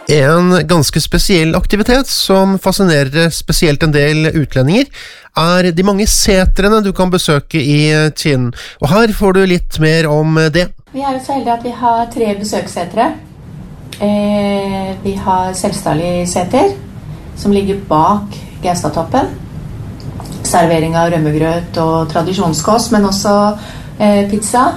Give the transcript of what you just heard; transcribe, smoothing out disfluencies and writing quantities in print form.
En ganske spesiell aktivitet som fascinerer spesielt en del utlendinger de mange setrene du kan besøke i Tinn. Og her får du litt mer om det. Vi jo så heldige at vi har 3 besøkssetre. Vi har Selvstali seter, som ligger bak Gaustatoppen. Servering av rømmegrøt og tradisjonskost, men også pizza